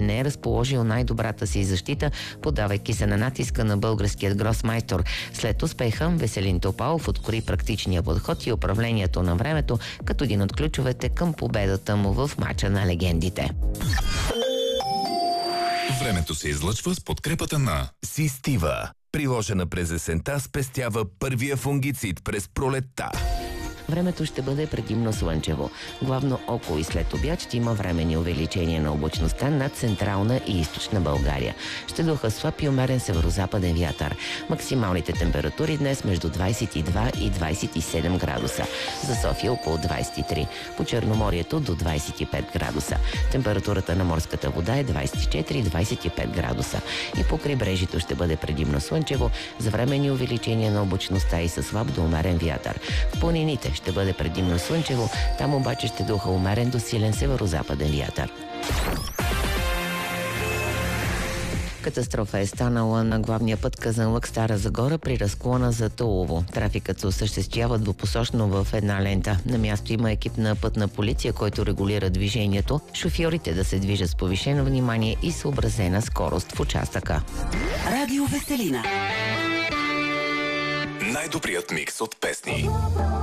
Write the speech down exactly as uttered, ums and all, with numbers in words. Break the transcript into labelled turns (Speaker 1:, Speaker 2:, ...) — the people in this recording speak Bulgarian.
Speaker 1: не е разположил най-добрата си защита, подавайки се на натиска на българският гросмайстор. След успеха Веселин Топалов откори практичния подход и управлението на времето като един от ключовете към победата му в мача на легендите.
Speaker 2: Времето се излъчва с подкрепата на
Speaker 3: Систива. Приложена през есента, спестява първия фунгицид през пролетта.
Speaker 1: Времето ще бъде предимно слънчево. Главно около и след обяд ще има временни увеличения на облачността над централна и източна България. Ще духа слаб и умерен северозападен вятър. Максималните температури днес между двадесет и два и двадесет и седем градуса. За София около двадесет и три. По Черноморието до двадесет и пет градуса. Температурата на морската вода е двадесет и четири и двадесет и пет градуса. И по крайбрежието ще бъде предимно слънчево, с временни увеличения на облачността и със слаб до умерен вятър. В планините ще бъде предимно слънчево, там обаче ще духа умерен до силен северозападен вятър. Катастрофа е станала на главния път Казанлък – Стара Загора при разклона за Тулово. Трафикът се осъществява двупосочно в една лента. На място има екип на пътна полиция, който регулира движението. Шофьорите да се движат с повишено внимание и съобразена скорост в участъка.
Speaker 4: Радио Веселина.
Speaker 2: най-добрият микс от песни.